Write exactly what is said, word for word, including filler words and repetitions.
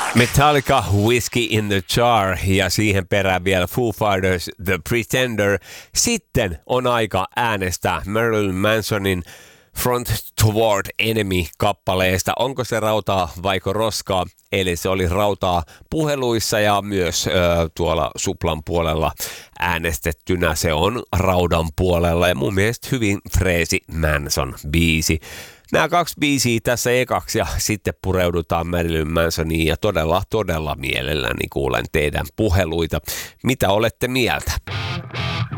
Metallica, Whiskey in the Jar ja siihen perään vielä Foo Fighters, The Pretender. Sitten on aika äänestää Marilyn Mansonin Front Toward Enemy-kappaleesta. Onko se rautaa vaiko roskaa? Eli se oli rautaa puheluissa ja myös ö, tuolla Suplan puolella äänestettynä. Se on raudan puolella ja mun mielestä hyvin freesi Manson-biisi. Nämä kaksi biisiä tässä ekaksi ja sitten pureudutaan Marilyn Mansoniin ja todella, todella mielelläni kuulen teidän puheluita. Mitä olette mieltä?